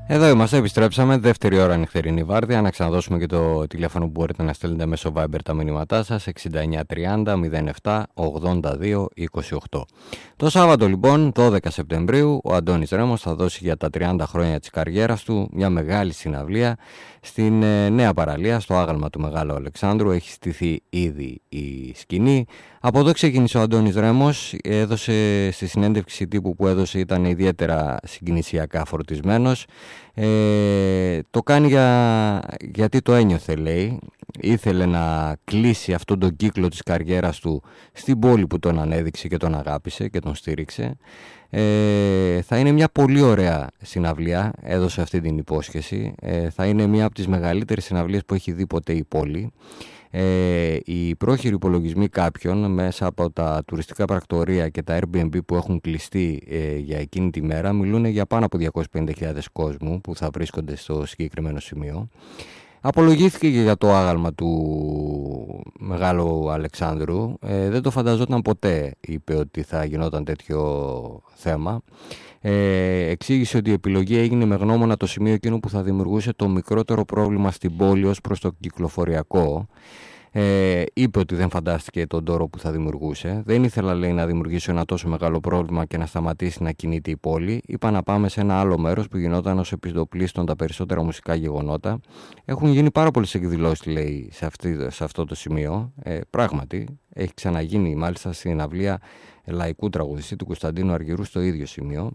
Εδώ είμαστε, επιστρέψαμε. Δεύτερη ώρα νυχτερινή βάρδια. Να ξαναδώσουμε και το τηλέφωνο που μπορείτε να στέλνετε μέσω Viber τα μηνύματά σας: 6930 07 82 28. Το Σάββατο, λοιπόν, 12 Σεπτεμβρίου, ο Αντώνης Ρέμος θα δώσει για τα 30 χρόνια της καριέρας του μια μεγάλη συναυλία στην Νέα Παραλία, στο άγαλμα του Μεγάλου Αλεξάνδρου. Έχει στηθεί ήδη η σκηνή. Από εδώ ξεκίνησε ο Αντώνης Ρέμος. Έδωσε στη συνέντευξη τύπου που έδωσε, ήταν ιδιαίτερα συγκινησιακά φορτισμένος. Το κάνει γιατί το ένιωθε, λέει. Ήθελε να κλείσει αυτόν τον κύκλο της καριέρας του στην πόλη που τον ανέδειξε και τον αγάπησε και τον στήριξε. Θα είναι μια πολύ ωραία συναυλία, έδωσε αυτή την υπόσχεση. Θα είναι μια από τις μεγαλύτερες συναυλίες που έχει δει ποτέ η πόλη. Οι πρόχειροι υπολογισμοί κάποιων μέσα από τα τουριστικά πρακτορεία και τα Airbnb που έχουν κλειστεί για εκείνη τη μέρα μιλούν για πάνω από 250.000 κόσμου που θα βρίσκονται στο συγκεκριμένο σημείο. Απολογήθηκε και για το άγαλμα του Μεγάλου Αλεξάνδρου. Δεν το φανταζόταν ποτέ, είπε, ότι θα γινόταν τέτοιο θέμα. Εξήγησε ότι η επιλογή έγινε με γνώμονα το σημείο εκείνο που θα δημιουργούσε το μικρότερο πρόβλημα στην πόλη ως προς το κυκλοφοριακό. Είπε ότι δεν φαντάστηκε τον τόρο που θα δημιουργούσε. Δεν ήθελα, λέει, να δημιουργήσω ένα τόσο μεγάλο πρόβλημα και να σταματήσει να κινείται η πόλη. Είπα να πάμε σε ένα άλλο μέρος που γινόταν ως επιστοπλίστων τα περισσότερα μουσικά γεγονότα. Έχουν γίνει πάρα πολλές εκδηλώσεις, λέει, σε αυτό το σημείο. Πράγματι, έχει ξαναγίνει μάλιστα στην αυλία λαϊκού τραγουδιστή του Κωνσταντίνου Αργυρού στο ίδιο σημείο.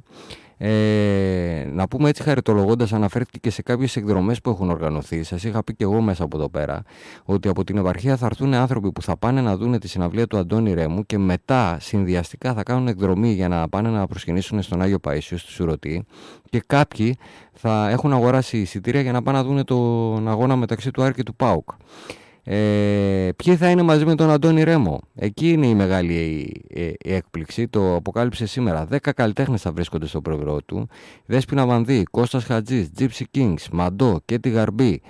Να πούμε έτσι, χαριτολογώντας, αναφέρθηκε και σε κάποιες εκδρομές που έχουν οργανωθεί. Σας είχα πει και εγώ μέσα από εδώ πέρα ότι από την επαρχία θα έρθουν άνθρωποι που θα πάνε να δούνε τη συναυλία του Αντώνη Ρέμου και μετά συνδυαστικά θα κάνουν εκδρομή για να πάνε να προσκυνήσουν στον Άγιο Παΐσιο, στη Σουρωτή, και κάποιοι θα έχουν αγοράσει εισιτήρια για να πάνε να δούνε τον αγώνα μεταξύ του Άρη και του ΠΑΟΚ. Ποιοι θα είναι μαζί με τον Αντώνη Ρέμο? Εκεί είναι η μεγάλη έκπληξη. Το αποκάλυψε σήμερα. 10 καλλιτέχνες θα βρίσκονται στο πρόγραμμα του: Δέσποινα Βανδύ, Κώστας Χατζής, Gypsy Kings, Μαντό, Κέτι Γαρμπή,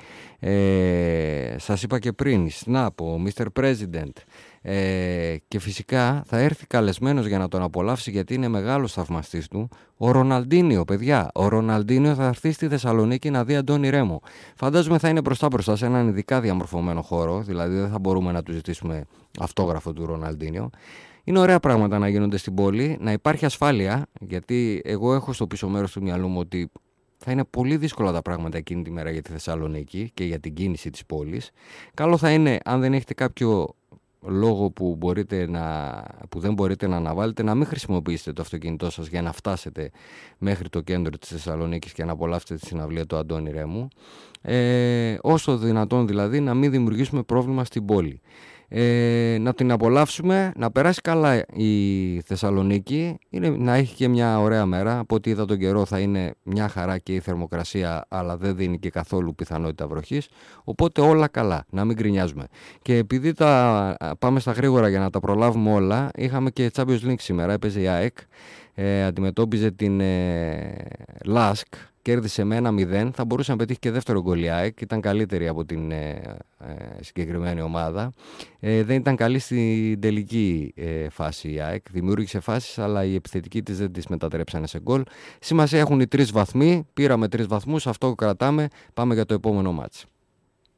σας είπα και πριν, Snap, ο Mr. President, και φυσικά θα έρθει καλεσμένος για να τον απολαύσει, γιατί είναι μεγάλος θαυμαστής του, ο Ροναλντίνιο. Παιδιά, ο Ροναλντίνιο θα έρθει στη Θεσσαλονίκη να δει Αντώνη Ρέμο. Φαντάζομαι θα είναι μπροστά σε έναν ειδικά διαμορφωμένο χώρο, δηλαδή δεν θα μπορούμε να του ζητήσουμε αυτόγραφο του Ροναλντίνιο. Είναι ωραία πράγματα να γίνονται στην πόλη, να υπάρχει ασφάλεια, γιατί εγώ έχω στο πίσω μέρος του μυαλού μου ότι θα είναι πολύ δύσκολα τα πράγματα εκείνη τη μέρα για τη Θεσσαλονίκη και για την κίνηση της πόλης. Καλό θα είναι, αν δεν έχετε κάποιο λόγο που δεν μπορείτε να αναβάλλετε, να μην χρησιμοποιήσετε το αυτοκίνητό σας για να φτάσετε μέχρι το κέντρο της Θεσσαλονίκης και να απολαύσετε τη συναυλία του Αντώνη Ρέμου. Όσο δυνατόν δηλαδή να μην δημιουργήσουμε πρόβλημα στην πόλη. Να την απολαύσουμε, να περάσει καλά η Θεσσαλονίκη, να έχει και μια ωραία μέρα. Από ό,τι είδα τον καιρό θα είναι μια χαρά και η θερμοκρασία, αλλά δεν δίνει και καθόλου πιθανότητα βροχής, οπότε όλα καλά, να μην γκρινιάζουμε. Και επειδή πάμε στα γρήγορα για να τα προλάβουμε όλα, είχαμε και Champions League σήμερα, έπαιζε η ΑΕΚ, αντιμετώπιζε την Λάσκ. Κέρδισε με 1-0, θα μπορούσε να πετύχει και δεύτερο γκολ η ΑΕΚ, ήταν καλύτερη από την συγκεκριμένη ομάδα. Δεν ήταν καλή στην τελική φάση η ΑΕΚ, δημιούργησε φάσεις, αλλά οι επιθετικοί της δεν τις μετατρέψανε σε γκολ. Σημασία έχουν οι 3 βαθμοί, πήραμε 3 βαθμούς, αυτό κρατάμε, πάμε για το επόμενο μάτς.